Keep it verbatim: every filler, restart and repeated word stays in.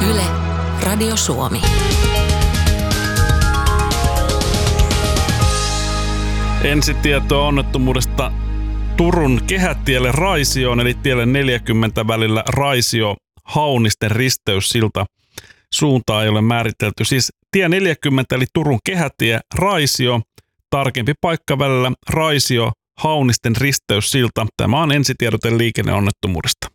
Yle, Radio Suomi. Ensitietoa onnettomuudesta Turun kehätielle Raisioon, eli tielle neljäkymmentä välillä Raisio-Haunisten risteyssilta. Suuntaa ei ole määritelty. Siis tie neljäkymmentä eli Turun kehätie Raisio, tarkempi paikka välillä Raisio-Haunisten risteyssilta. Tämä on ensitiedote liikenneonnettomuudesta.